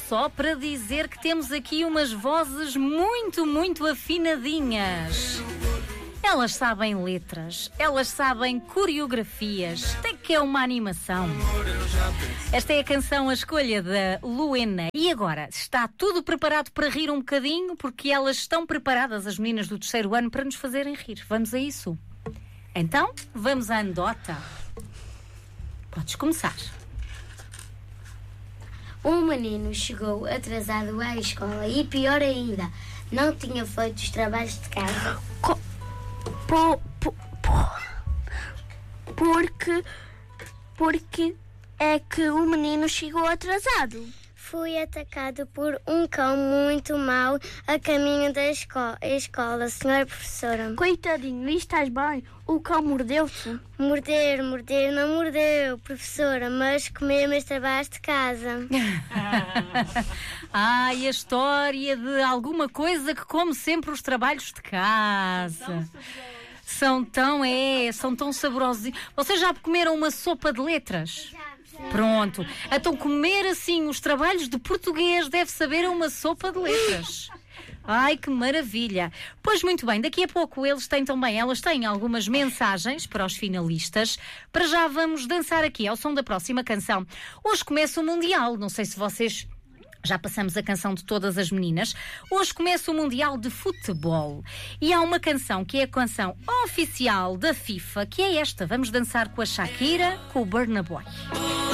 só para dizer que temos aqui umas vozes muito, muito afinadinhas. Elas sabem letras, elas sabem coreografias, até que é uma animação. Esta é a canção A Escolha da Luena. E agora, está tudo preparado para rir um bocadinho? Porque elas estão preparadas, as meninas do 3º ano, para nos fazerem rir. Vamos a isso? Então, vamos à anedota. Podes começar. Um menino chegou atrasado à escola e, pior ainda, não tinha feito os trabalhos de casa. Porque é que o menino chegou atrasado? Fui atacado por um cão muito mau a caminho da escola, senhora professora. Coitadinho, e estás bem? O cão mordeu-te? Morder, não mordeu, professora, mas comeu meus trabalhos de casa. E a história de alguma coisa que come sempre os trabalhos de casa. São tão saborosos. Vocês já comeram uma sopa de letras? Pronto. Então comer assim os trabalhos de português deve saber a uma sopa de letras. Ai, que maravilha. Pois muito bem, daqui a pouco elas têm algumas mensagens para os finalistas. Para já vamos dançar aqui ao som da próxima canção. Hoje começa o Mundial, não sei se vocês... Já passamos a canção de todas as meninas. Hoje começa o Mundial de Futebol. E há uma canção que é a canção oficial da FIFA, que é esta. Vamos dançar com a Shakira, com o Burna Boy.